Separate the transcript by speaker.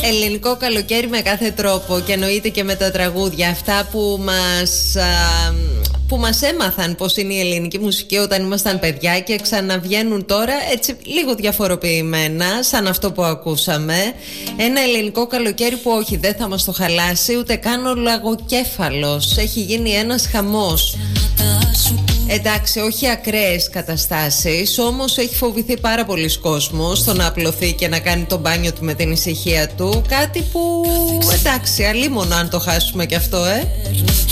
Speaker 1: Ελληνικό καλοκαίρι με κάθε τρόπο και εννοείται και με τα τραγούδια. Αυτά που μας έμαθαν πως είναι η ελληνική μουσική όταν ήμασταν παιδιά και ξαναβγαίνουν τώρα έτσι λίγο διαφοροποιημένα, σαν αυτό που ακούσαμε. Ένα ελληνικό καλοκαίρι που όχι, δεν θα μας το χαλάσει ούτε καν ο λαγοκέφαλος. Έχει γίνει ένας χαμός. Εντάξει, όχι ακραίες καταστάσεις, όμως έχει φοβηθεί πάρα πολλοί κόσμος στο να απλωθεί και να κάνει το μπάνιο του με την ησυχία του. Κάτι που, εντάξει, αλίμονο αν το χάσουμε κι αυτό,